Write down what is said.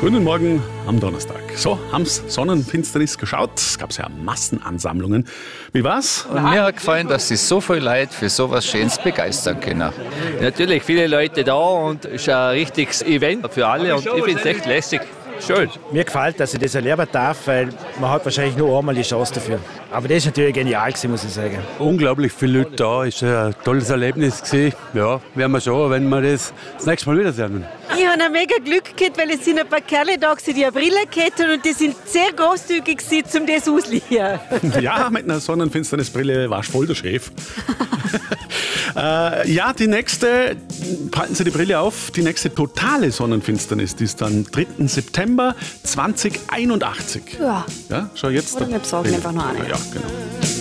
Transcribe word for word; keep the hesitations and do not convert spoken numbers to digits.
Guten Morgen am Donnerstag. So, haben's Sonnenfinsternis geschaut. Es gab ja Massenansammlungen. Wie war's? Und mir hat gefallen, dass sich so viele Leute für so etwas Schönes begeistern können. Natürlich viele Leute da und es ist ein richtiges Event für alle und ich finde es echt lässig. Schön. Mir gefällt, dass ich das erleben darf, weil man hat wahrscheinlich nur einmal die Chance dafür. Aber das ist natürlich genial gewesen, muss ich sagen. Unglaublich viele Leute da, ist ein tolles Erlebnis gewesen. Ja, werden wir schauen, wenn wir das das nächste Mal wiedersehen. Ich habe ein mega Glück gehabt, weil es sind ein paar Kerle da gewesen, die eine Brille gehabt haben und die sind sehr großzügig gewesen, um das auszuleihen. Ja, mit einer Sonnenfinsternisbrille warst du voll der Chef. äh, ja, die nächste, halten Sie die Brille auf, die nächste totale Sonnenfinsternis, die ist dann dritten September zweitausendeinundachtzig. Ja. Ja, schau jetzt. Oder wir besorgen einfach noch eine. Ja, genau.